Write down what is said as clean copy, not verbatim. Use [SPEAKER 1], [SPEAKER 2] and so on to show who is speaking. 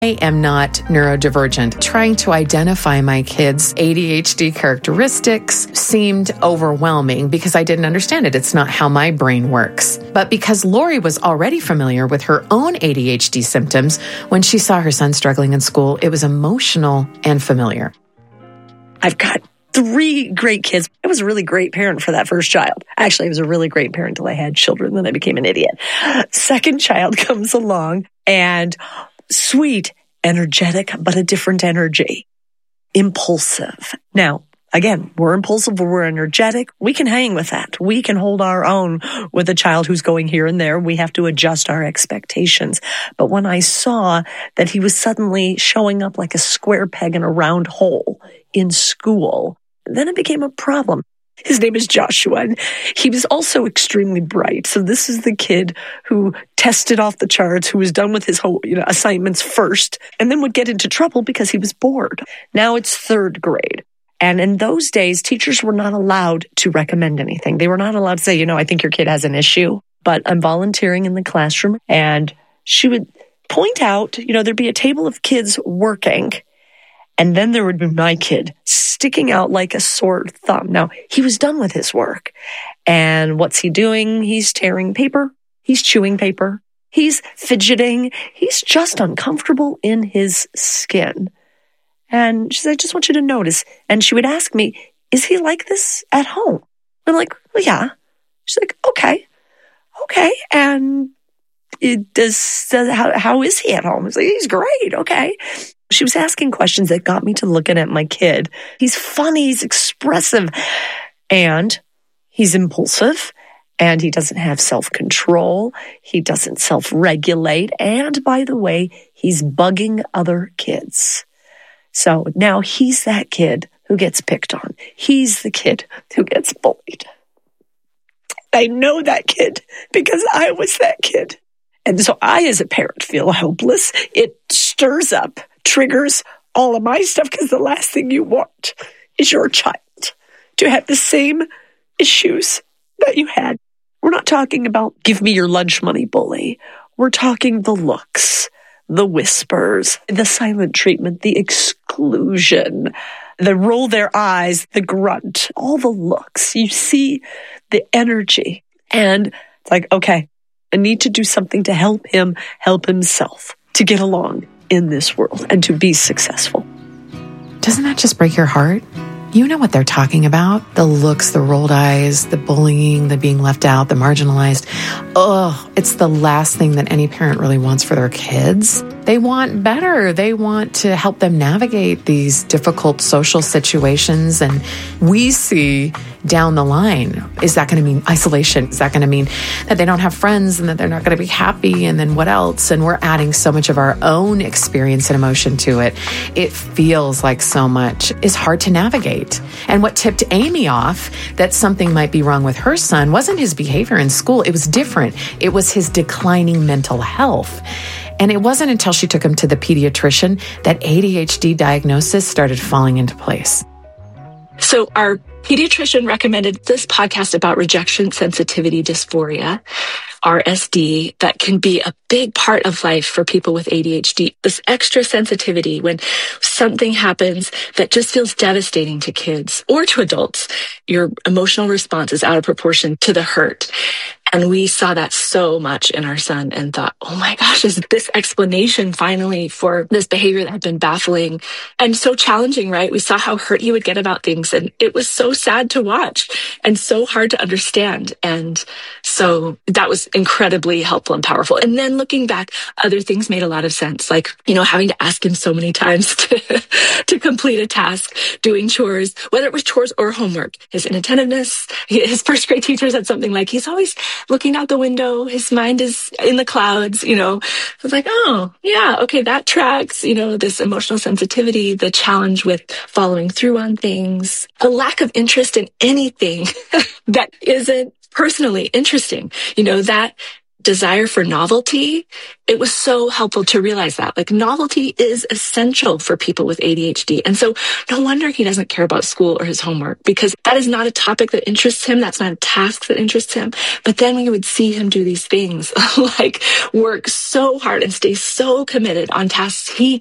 [SPEAKER 1] I am not neurodivergent. Trying to identify my kids' ADHD characteristics seemed overwhelming because I didn't understand it. It's not how my brain works. But because Lori was already familiar with her own ADHD symptoms, when she saw her son struggling in school, it was emotional and familiar.
[SPEAKER 2] I've got 3 great kids. I was a really great parent for that first child. Actually, I was a really great parent until I had children. Then I became an idiot. Second child comes along and sweet, energetic, but a different energy. Impulsive. Now, again, we're impulsive, we're energetic. We can hang with that. We can hold our own with a child who's going here and there. We have to adjust our expectations. But when I saw that he was suddenly showing up like a square peg in a round hole in school, then it became a problem. His name is Joshua, and he was also extremely bright. So this is the kid who tested off the charts, who was done with his whole, assignments first, and then would get into trouble because he was bored. Now it's 3rd grade. And in those days, teachers were not allowed to recommend anything. They were not allowed to say, I think your kid has an issue, but I'm volunteering in the classroom. And she would point out, there'd be a table of kids working, and then there would be my kid sticking out like a sore thumb. Now, he was done with his work. And what's he doing? He's tearing paper. He's chewing paper. He's fidgeting. He's just uncomfortable in his skin. And she said, I just want you to notice. And she would ask me, is he like this at home? I'm like, well, yeah. She's like, okay. And how is he at home? I was like, he's great. Okay. She was asking questions that got me to looking at my kid. He's funny, he's expressive, and he's impulsive, and he doesn't have self-control. He doesn't self-regulate. And by the way, he's bugging other kids. So now he's that kid who gets picked on. He's the kid who gets bullied. I know that kid because I was that kid. And so I, as a parent, feel helpless. It stirs up, triggers all of my stuff, because the last thing you want is your child to have the same issues that you had. We're not talking about give me your lunch money bully. We're talking the looks, the whispers, the silent treatment, the exclusion, the roll their eyes, the grunt, all the looks. You see the energy. And it's like, okay, I need to do something to help him help himself to get along in this world and to be successful.
[SPEAKER 1] Doesn't that just break your heart? You know what they're talking about. The looks, the rolled eyes, the bullying, the being left out, the marginalized. It's the last thing that any parent really wants for their kids. They want better. They want to help them navigate these difficult social situations. And we see down the line, is that going to mean isolation? Is that going to mean that they don't have friends and that they're not going to be happy? And then what else? And we're adding so much of our own experience and emotion to it. It feels like so much is hard to navigate. And what tipped Amy off that something might be wrong with her son wasn't his behavior in school. It was different. It was his declining mental health. And it wasn't until she took him to the pediatrician that ADHD diagnosis started falling into place.
[SPEAKER 3] So our pediatrician recommended this podcast about rejection sensitivity dysphoria, RSD, that can be a big part of life for people with ADHD. This extra sensitivity when something happens that just feels devastating to kids or to adults. Your emotional response is out of proportion to the hurt. And we saw that so much in our son and thought, oh my gosh, is this explanation finally for this behavior that had been baffling and so challenging, right? We saw how hurt he would get about things, and it was so sad to watch and so hard to understand. And so that was incredibly helpful and powerful. And then looking back, other things made a lot of sense, like, having to ask him so many times to complete a task, doing chores, whether it was chores or homework, his inattentiveness. His first grade teacher said something like, he's always looking out the window, his mind is in the clouds, I was like, oh, yeah, okay, that tracks, this emotional sensitivity, the challenge with following through on things, a lack of interest in anything that isn't personally interesting, that desire for novelty, it was so helpful to realize that like novelty is essential for people with ADHD. And so no wonder he doesn't care about school or his homework, because that is not a topic that interests him. That's not a task that interests him. But then we would see him do these things like work so hard and stay so committed on tasks he